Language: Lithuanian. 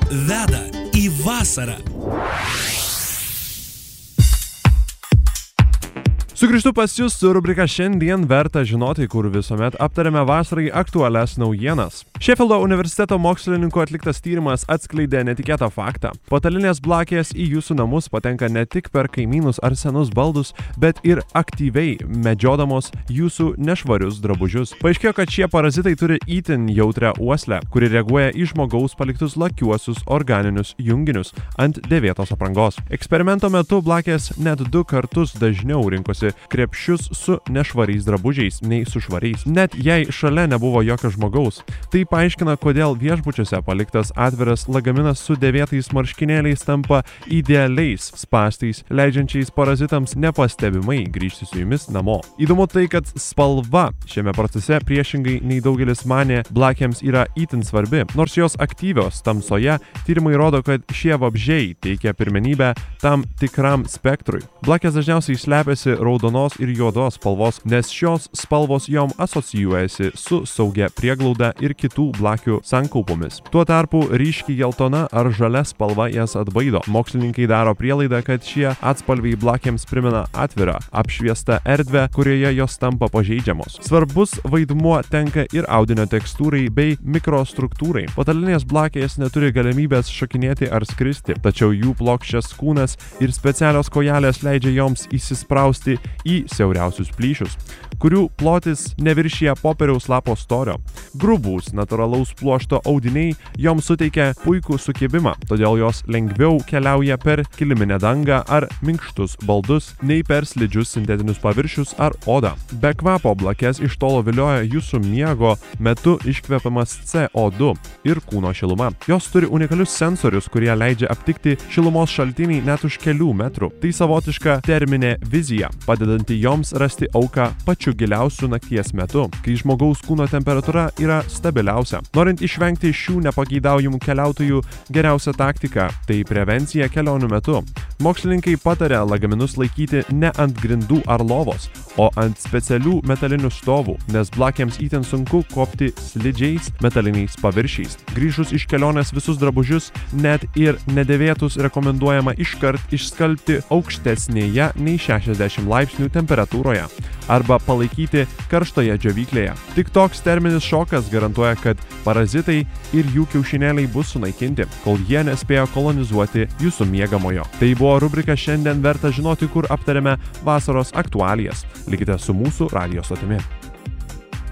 veda į vasarą. Sugrįžtu pas jūs su rubrika Šiandien verta žinoti, kur visuomet aptarėme vasarai aktualias naujienas. Šefildo universiteto mokslininkų atliktas tyrimas atskleidė netikėtą faktą. Patalinės blakės į jūsų namus patenka ne tik per kaimynus ar senus baldus, bet ir aktyviai medžiodamos jūsų nešvarius drabužius. Paaiškėjo, kad šie parazitai turi itin jautrią uoslę, kuri reaguoja į žmogaus paliktus lakiuosius organinius junginius ant dėvėtos aprangos. Eksperimento metu blakės net 2 kartus dažniau rinkosi krepšius su nešvariais drabužiais nei su švariais, net jei šalia nebuvo jokio žmogaus. Tai paaiškina, kodėl viešbučiuose paliktas atviras lagaminas su dėvėtais marškinėliais tampa idealiais spąstais, leidžiančiais parazitams nepastebimai grįžti su jumis namo. Įdomu tai, kad spalva šiame procese priešingai nei daugelis manė blakėms yra itin svarbi. Nors jos aktyvios tamsoje, tyrimai rodo, kad šie vabzdžiai teikia pirmenybę tam tikram spektrui. Blakės dažniausiai slepiasi raudonos ir juodos spalvos, nes šios spalvos jom asocijuojasi su saugia prieglauda ir kitų blakių sankaupomis. Tuo tarpu ryškiai geltona ar žalia spalva jas atbaido. Mokslininkai daro prielaidą, kad šie atspalviai blakėms primena atvirą, apšviestą erdvę, kurioje jos tampa pažeidžiamos. Svarbus vaidmuo tenka ir audinio tekstūrai bei mikrostruktūrai. Patalinės blakės neturi galimybės šokinėti ar skristi, tačiau jų plokščias kūnas ir specialios kojelės leidžia joms įsisprausti į siauriausius plyšius, kurių plotis neviršija popieriaus lapo storio. Grubūs natūralaus pluošto audiniai joms suteikia puikų sukibimą, todėl jos lengviau keliauja per kiliminę dangą ar minkštus baldus, nei per slidžius sintetinius paviršius ar odą. Be kvapo blakes iš tolo vilioja jūsų miego metu iškvepiamas CO2 ir kūno šiluma. Jos turi unikalius sensorius, kurie leidžia aptikti šilumos šaltinį net už kelių metrų. Tai savotiška terminė vizija, padedanti joms rasti auką pačiu giliausiu nakties metu, kai žmogaus kūno temperatūra yra stabiliausia. Norint išvengti šių nepageidaujamų keliautojų, geriausia taktika – tai prevencija kelionių metu. Mokslininkai pataria lagaminus laikyti ne ant grindų ar lovos, o ant specialių metalinių stovų, nes blakėms itin sunku kopti slidžiais metaliniais paviršiais. Grįžus iš kelionės visus drabužius, net ir nedėvėtus rekomenduojama iškart išskalbti aukštesnėje nei 60 laipsnių temperatūroje arba palaikyti karštoje džiovyklėje. Tik toks terminis šokas garantuoja, kad parazitai ir jų kiaušinėliai bus sunaikinti, kol jie nespėjo kolonizuoti jūsų miegamojo. Tai buvo rubrika Šiandien verta žinoti, kur aptarėme vasaros aktualijas. Likite su mūsų radijo stotimi.